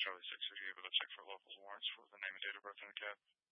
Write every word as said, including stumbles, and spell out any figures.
Charlie six, are you able to check for local warrants for the name and date of birth in the cab?